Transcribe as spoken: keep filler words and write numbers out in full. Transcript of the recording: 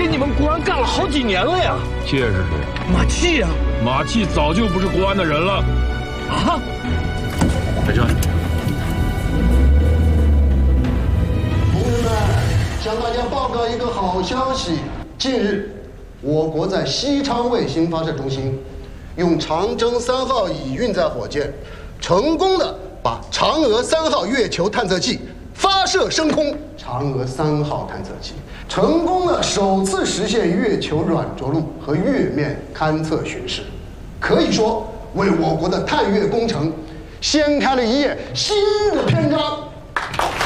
给你们国安干了好几年了呀。 谢是谁？ 马季呀、啊。 马季早就不是国安的人了。 啊！ 海川。 同志们，向大家报告一个好消息：近日，我国在西昌卫星发射中心用长征三号乙运载火箭，成功的把嫦娥三号月球探测器发射升空。嫦娥三号探测器成功的首次实现月球软着陆和月面勘测巡视，可以说为我国的探月工程掀开了一页新的篇章。